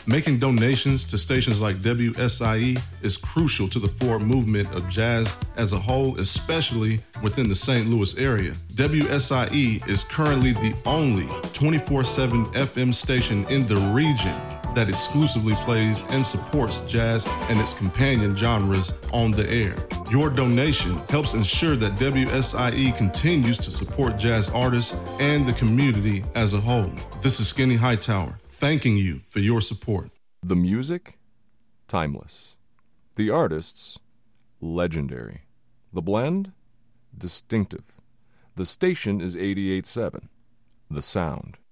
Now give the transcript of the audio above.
Making donations to stations like WSIE is crucial to the forward movement of jazz as a whole, especially within the St. Louis area. WSIE is currently the only 24/7 FM station in the region that exclusively plays and supports jazz and its companion genres on the air. Your donation helps ensure that WSIE continues to support jazz artists and the community as a whole. This is Skinny Hightower, thanking you for your support. The music, timeless. The artists, legendary. The blend, distinctive. The station is 88.7. The sound,